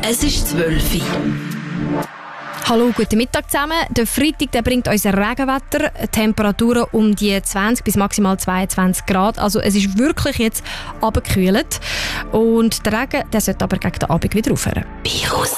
Es ist 12 Uhr. Hallo, guten Mittag zusammen. Der Freitag der bringt uns Regenwetter, Temperaturen um die 20 bis maximal 22 Grad. Also es ist wirklich jetzt runtergekühlt. Und der Regen der sollte aber gegen den Abend wieder aufhören. Virus